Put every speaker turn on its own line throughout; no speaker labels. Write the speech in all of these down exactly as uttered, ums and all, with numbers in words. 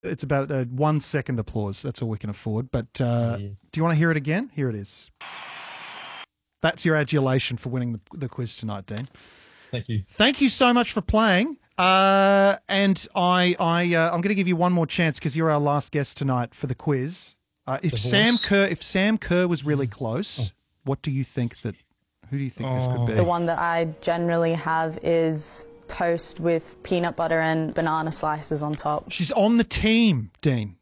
It's about a one second applause. That's all we can afford. But uh,
Yeah.
do you want to hear it again? Here it is. That's your adulation for winning the, the quiz tonight, Dean.
Thank you.
Thank you so much for playing. Uh, and I, I, uh, I'm going to give you one more chance because you're our last guest tonight for the quiz. Uh, if
The
Sam
voice.
Kerr, if Sam Kerr was really close, what do you think that? Who do you think this could be?
The one that I generally have is toast with peanut butter and banana slices on top.
She's on the team, Dean.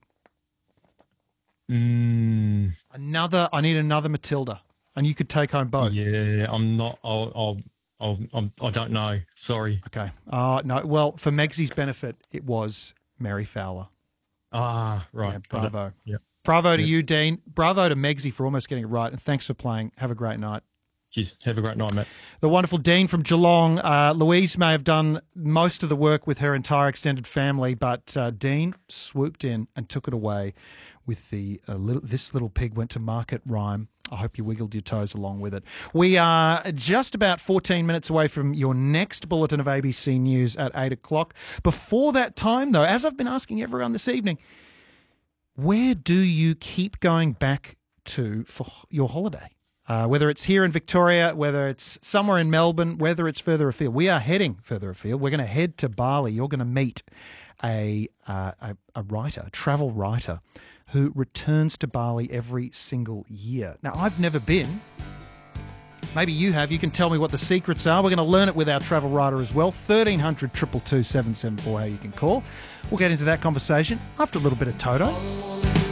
Mm,
Another. I need another Matilda, and you could take home both.
yeah, I'm not. I'll. I'll. I'll I'm, I don't know. Sorry.
Okay. Uh, no. Well, for Megsy's benefit, it was Mary Fowler.
Ah, right.
Yeah,
got it.
bravo.
Yep.
Bravo to
Yep.
you, Dean. Bravo to Megsy for almost getting it right. And thanks for playing. Have a great night.
Cheers. Have a great night, mate.
The wonderful Dean from Geelong. Uh, Louise may have done most of the work with her entire extended family, but uh, Dean swooped in and took it away with the uh, little, This Little Pig Went to Market rhyme. I hope you wiggled your toes along with it. We are just about fourteen minutes away from your next bulletin of A B C News at eight o'clock. Before that time, though, as I've been asking everyone this evening, where do you keep going back to for your holiday? Uh, whether it's here in Victoria, whether it's somewhere in Melbourne, whether it's further afield. We are heading further afield. We're going to head to Bali. You're going to meet a, uh, a a writer, a travel writer, who returns to Bali every single year. Now, I've never been. Maybe you have. You can tell me what the secrets are. We're going to learn it with our travel writer as well. thirteen hundred, two two two, seven seven four, how you can call. We'll get into that conversation after a little bit of Toto.